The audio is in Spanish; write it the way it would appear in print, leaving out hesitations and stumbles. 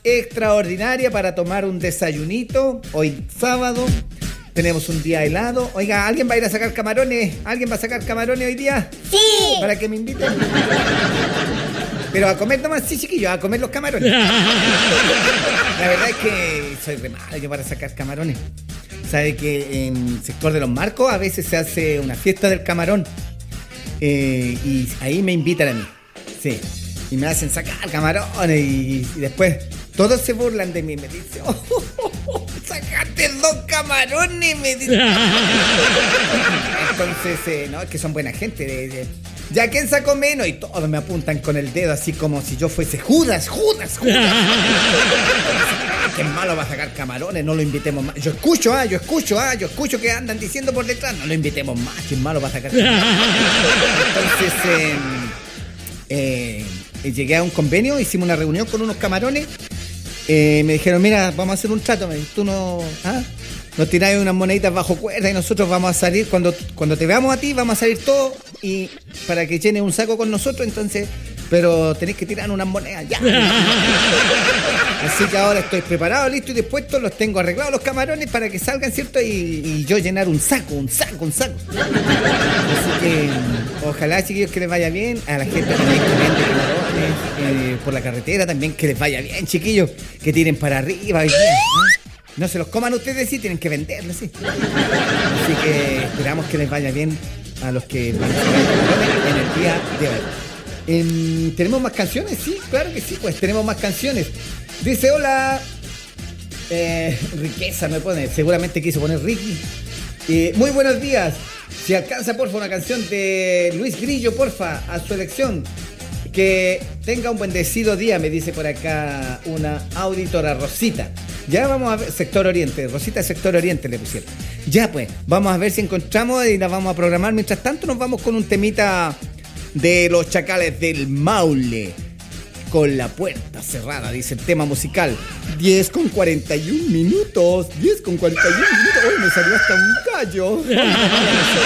extraordinaria para tomar un desayunito. Hoy sábado tenemos un día helado. Oiga, ¿alguien va a ir a sacar camarones? ¿Alguien va a sacar camarones hoy día? Sí. ¿Para que me inviten? Pero a comer nomás, sí, chiquillos, a comer los camarones. La verdad es que soy re malo yo para sacar camarones. Sabe que en el sector de Los Marcos a veces se hace una fiesta del camarón. Y ahí me invitan a mí. Sí. Y me hacen sacar camarones y después todos se burlan de mí. Me dicen, sacaste 2 camarones, me dicen. Entonces, no, es que son buena gente. Ya, ¿quién sacó menos? Y todos me apuntan con el dedo así como si yo fuese Judas. Qué malo va a sacar camarones, no lo invitemos más. Yo escucho que andan diciendo por detrás, no lo invitemos más, qué malo va a sacar camarones. Entonces, llegué a un convenio, hicimos una reunión con unos camarones. Me dijeron, mira, vamos a hacer un trato. Tú nos tiráis unas moneditas bajo cuerda y nosotros vamos a salir, cuando te veamos a ti, vamos a salir todos y para que llenes un saco con nosotros, entonces, pero tenéis que tirar unas monedas, ya. Así que ahora estoy preparado, listo y dispuesto, los tengo arreglados los camarones para que salgan, ¿cierto? Y yo llenar un saco. Así que ojalá, chiquillos, que les vaya bien. A la gente también que vende camarones por la carretera, también que les vaya bien, chiquillos, que tiren para arriba. No se los coman ustedes, sí, tienen que venderlos, sí. Así que esperamos que les vaya bien a los que van a sacar camarones en el día de hoy. ¿Tenemos más canciones? Sí, claro que sí, pues tenemos más canciones. Dice, hola, Riqueza me pone, seguramente quiso poner Ricky. Muy buenos días. Si alcanza, porfa, una canción de Luis Grillo, porfa, a su elección. Que tenga un bendecido día, me dice por acá una auditora, Rosita. Ya vamos a ver, Sector Oriente, Rosita Sector Oriente le pusieron. Ya pues, vamos a ver si encontramos y la vamos a programar. Mientras tanto nos vamos con un temita de los Chacales del Maule. Con la puerta cerrada, dice el tema musical. 10:41 minutos. 10:41 minutos. Hoy me salió hasta un gallo.